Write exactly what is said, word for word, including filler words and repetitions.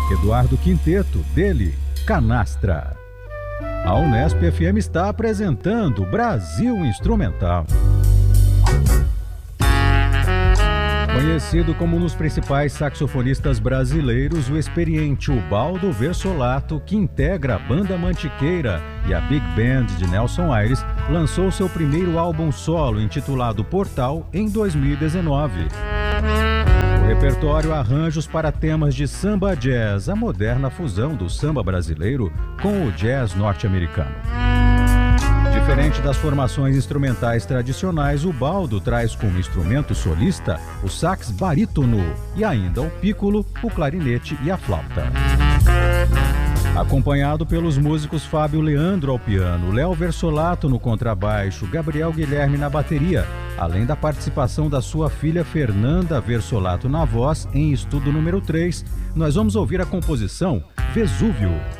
Eduardo Quinteto, dele, Canastra. A Unesp F M está apresentando Brasil Instrumental. Conhecido como um dos principais saxofonistas brasileiros, o experiente Ubaldo Versolato, que integra a Banda Mantiqueira e a Big Band de Nelson Aires, lançou seu primeiro álbum solo intitulado Portal em dois mil e dezenove. O repertório arranjos para temas de samba jazz, a moderna fusão do samba brasileiro com o jazz norte-americano. Diferente das formações instrumentais tradicionais, o Ubaldo traz como instrumento solista o sax barítono e ainda o pícolo, o clarinete e a flauta. Acompanhado pelos músicos Fábio Leandro ao piano, Léo Versolato no contrabaixo, Gabriel Guilherme na bateria, além da participação da sua filha Fernanda Versolato na voz em estudo número três, nós vamos ouvir a composição Vesúvio.